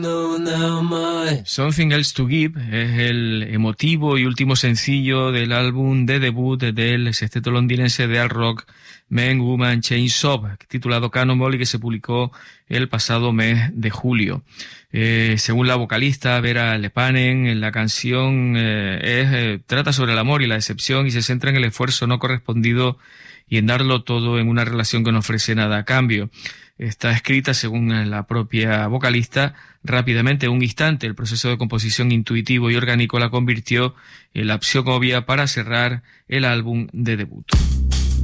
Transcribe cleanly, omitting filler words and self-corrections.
Something Else to Give es el emotivo y último sencillo del álbum de debut del sexteto londinense de alt rock Men, Woman, Chainsaw, titulado Cannonball, y que se publicó el pasado mes de julio. Según la vocalista Vera Lepanen, la canción trata sobre el amor y la decepción y se centra en el esfuerzo no correspondido y en darlo todo en una relación que no ofrece nada a cambio. Está escrita, según la propia vocalista, rápidamente, en un instante. El proceso de composición intuitivo y orgánico la convirtió en la opción obvia para cerrar el álbum de debut.